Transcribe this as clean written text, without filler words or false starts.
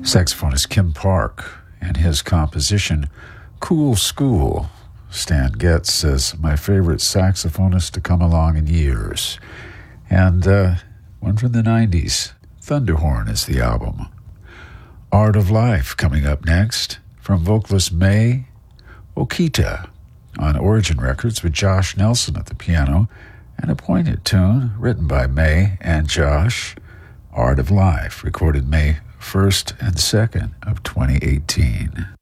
Saxophonist Kim Park and his composition, Cool School. Stan Getz says, my favorite saxophonist to come along in years. And one from the 90s, Thunderhorn is the album. Art of Life coming up next from vocalist May Okita on Origin Records with Josh Nelson at the piano, and a poignant tune written by May and Josh, Art of Life, recorded May 1st and 2nd of 2018.